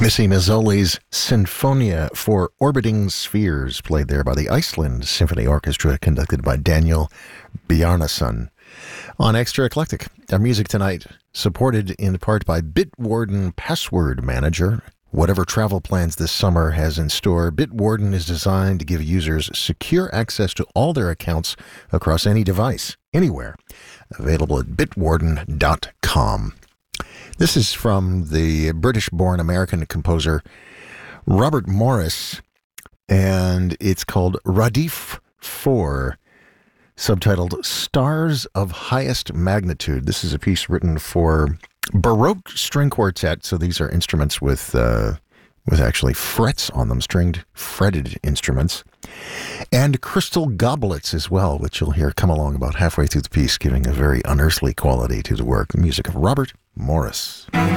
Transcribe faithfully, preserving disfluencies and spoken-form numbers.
Missy Mazzoli's Sinfonia for Orbiting Spheres, played there by the Iceland Symphony Orchestra, conducted by Daniel Bjarnason. On Extra Eclectic, our music tonight supported in part by Bitwarden Password Manager. Whatever travel plans this summer has in store, Bitwarden is designed to give users secure access to all their accounts across any device, anywhere. Available at bitwarden dot com. This is from the British-born American composer Robert Morris, and it's called Radif four, subtitled Stars of Highest Magnitude. This is a piece written for Baroque String Quartet, so these are instruments with uh, with actually frets on them, stringed, fretted instruments, and crystal goblets as well, which you'll hear come along about halfway through the piece, giving a very unearthly quality to the work. The music of Robert Morris.